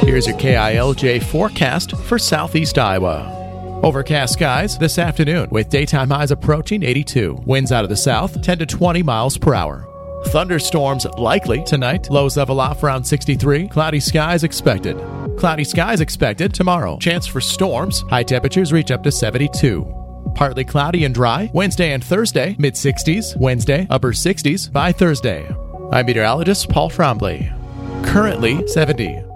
Here's your KILJ forecast for southeast Iowa. Overcast skies this afternoon with daytime highs approaching 82. Winds out of the south 10 to 20 miles per hour. Thunderstorms likely tonight. Lows level off around 63. Cloudy skies expected. Cloudy skies expected tomorrow. Chance for storms. High temperatures reach up to 72. Partly cloudy and dry. Wednesday and Thursday, mid-60s. Wednesday, upper 60s by Thursday. I'm meteorologist Paul Trombley. Currently 70.